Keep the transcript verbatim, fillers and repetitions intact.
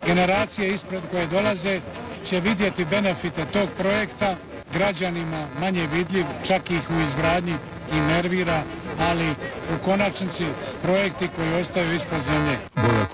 Generacije ispred koje dolaze će vidjeti benefite tog projekta, građanima manje vidljiv, čak ih u izgradnji i nervira, ali u konačnici projekti koji ostaju ispod zemlje.